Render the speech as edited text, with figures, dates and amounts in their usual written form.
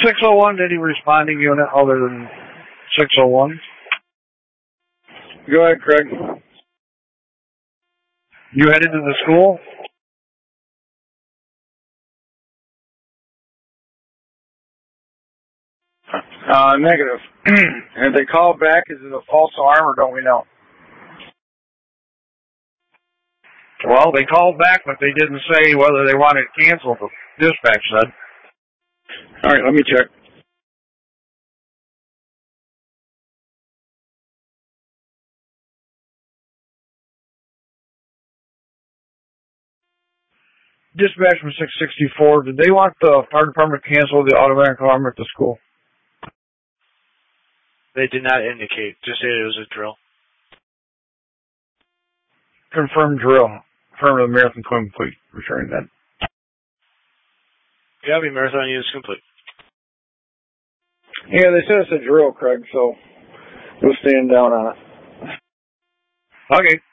601, any responding unit other than 601? Go ahead, Craig. You headed to the school? Negative. Have they called back? Is it a false alarm or don't we know? Well, they called back, but they didn't say whether they wanted it canceled, the dispatch said. All right, let me check. Dispatch from 664, did they want the fire department to cancel the automatic alarm at the school? They did not indicate, just said it was a drill. Confirmed drill. Confirmed the marathon complete. Returning that. Yeah, the marathon unit is complete. Yeah, they said it's a drill, Craig, so we'll stand down on it. Okay.